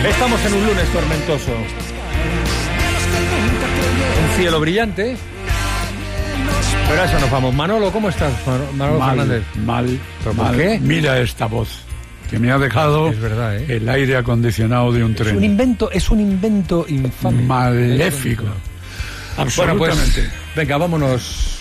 Estamos en un lunes tormentoso. Un cielo brillante. Pero a eso nos vamos. Manolo, ¿cómo estás? Manolo Fernández. Mal. ¿Pero por qué? Mira esta voz que me ha dejado es verdad, el aire acondicionado de un tren. Es un invento infame. Maléfico. Absolutamente. Bueno, pues, venga, vámonos